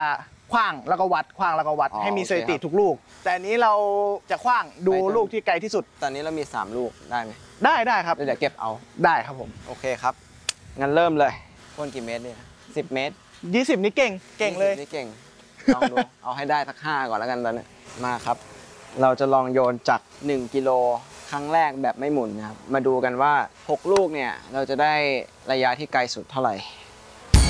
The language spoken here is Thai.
ขว้างแล้วก็วัดให้มีสถิติทุกลูกแต่อันนี้เราจะขว้างดูลูกที่ไกลที่สุดตอนนี้เรามี3ลูกได้ไหมได้ครับเดี๋ยวเก็บเอาได้ครับผมโอเคครับงั้นเริ่มเลยพ่นกี่เมตรเนี่ย10 เมตร 20นี่เก่งเลยนี่เก่งลองดู เอาให้ได้สัก5ก่อนแล้วกันตอนนี้มาครับเราจะลองโยนจาก1 กิโลครั้งแรกแบบไม่หมุนนะครับมาดูกันว่า6 ลูกเนี่ยเราจะได้ระยะที่ไกลสุดเท่าไหร่